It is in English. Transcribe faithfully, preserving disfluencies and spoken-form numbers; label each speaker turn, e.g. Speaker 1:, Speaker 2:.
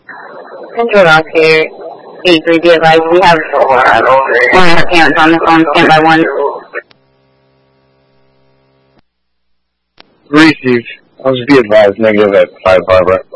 Speaker 1: Central Rock here. eighty-three, be advised. We have one of our parents on the phone. Stand by one.
Speaker 2: Received. I was be advised. Negative at five Barbara.